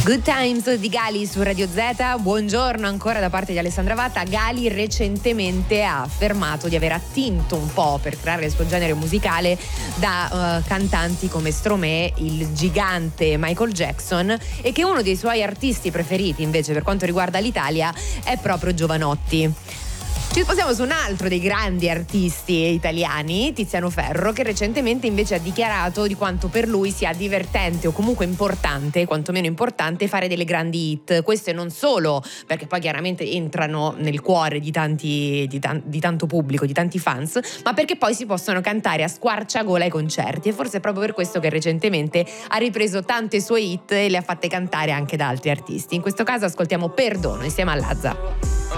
Good Times di Gali su Radio Z. Buongiorno ancora da parte di Alessandra Vatta. Gali recentemente ha affermato di aver attinto un po' per creare il suo genere musicale da cantanti come Stromae, il gigante Michael Jackson, e che uno dei suoi artisti preferiti invece per quanto riguarda l'Italia è proprio Jovanotti. Ci spostiamo su un altro dei grandi artisti italiani, Tiziano Ferro, che recentemente invece ha dichiarato di quanto per lui sia divertente o comunque importante, quantomeno importante, fare delle grandi hit. Queste non solo perché poi chiaramente entrano nel cuore di tanto pubblico, di tanti fans, ma perché poi si possono cantare a squarciagola ai concerti, e forse è proprio per questo che recentemente ha ripreso tante sue hit e le ha fatte cantare anche da altri artisti. In questo caso ascoltiamo Perdono insieme a Lazza.